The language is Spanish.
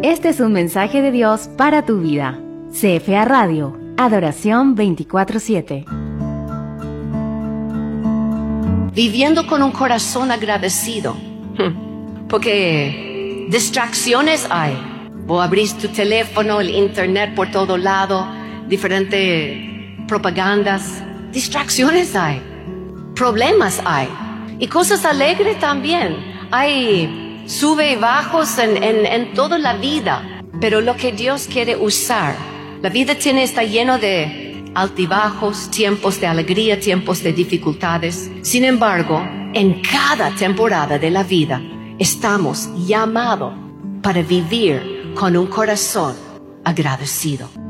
Este es un mensaje de Dios para tu vida. CFA Radio, adoración 24/7. Viviendo con un corazón agradecido. Porque distracciones hay. Vos abrís tu teléfono, el internet por todo lado, diferentes propagandas. Distracciones hay. Problemas hay. Y cosas alegres también. Hay sube y bajos en toda la vida. Pero lo que Dios quiere usar. La vida está lleno de altibajos, tiempos de alegría, tiempos de dificultades. Sin embargo, en cada temporada de la vida, estamos llamados para vivir con un corazón agradecido.